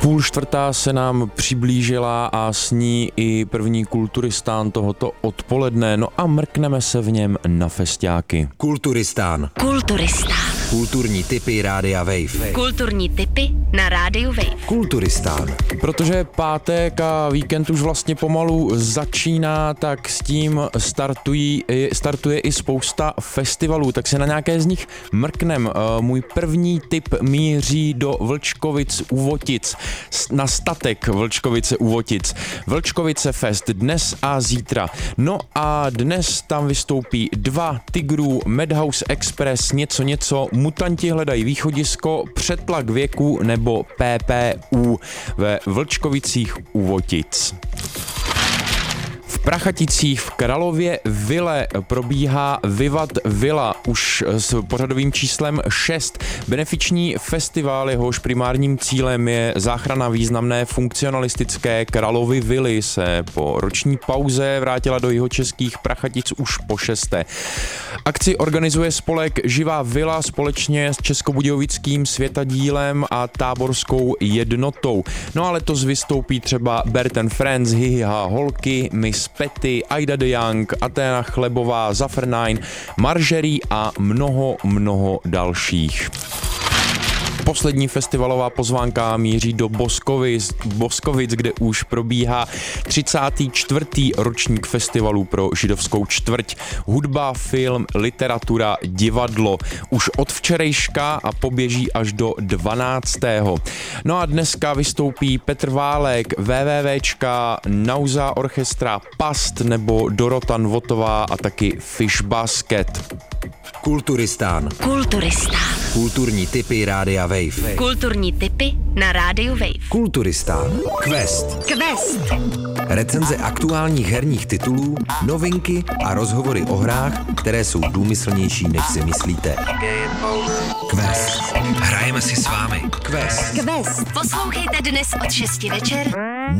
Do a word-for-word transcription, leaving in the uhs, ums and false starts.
Půl čtvrtá se nám přiblížila a s ní i první Kulturistán tohoto odpoledne, no a mrkneme se v něm na festiáky. Kulturistán. Kulturistán. Kulturní tipy Rádia Wave. Kulturní tipy na Rádiu Wave. Kulturistán. Protože pátek a víkend už vlastně pomalu začíná, tak s tím startují, startuje i spousta festivalů, tak se na nějaké z nich mrknem. Můj první tip míří do Vlčkovic u Votic, na statek Vlčkovice u Votic. Vlčkovice Fest dnes a zítra. No a dnes tam vystoupí dva Tigrů, Madhouse Express, něco něco, Mutanti hledají východisko, Přetlak věku nebo P P U ve Vlčkovicích u Votic. V Prachaticích v Králově Vile probíhá Vivat Villa už s pořadovým číslem šest. Benefiční festival, jehož primárním cílem je záchrana významné funkcionalistické Královy Vily, se po roční pauze vrátila do jihočeských Prachatic už po šesté. Akci organizuje spolek Živá vila společně s Českobudějovickým Světadílem a Táborskou jednotou. No a letos vystoupí třeba Bert and Friends, Hihiha Holky, Miss Petty, Aida de Young, Aténa Chlebová, Zafrnine, Margerie a mnoho, mnoho dalších. Poslední festivalová pozvánka míří do Boskovic, Boskovic, kde už probíhá třicátý čtvrtý ročník festivalu pro židovskou čtvrť. Hudba, film, literatura, divadlo. Už od včerejška a poběží až do dvanáctého No a dneska vystoupí Petr Válek, VVVčka, Nauza Orchestra, Past nebo Dorota Nvotová a taky Fish Basket. Kulturistán. Kulturistán. Kulturní tipy Rádia Wave. Kulturní tipy na Rádiu Wave. Kulturistán. Quest. Quest. Recenze aktuálních herních titulů, novinky a rozhovory o hrách, které jsou důmyslnější, než si myslíte. Quest. Hrajeme si s vámi. Quest. Quest. Poslouchejte dnes od šesti večer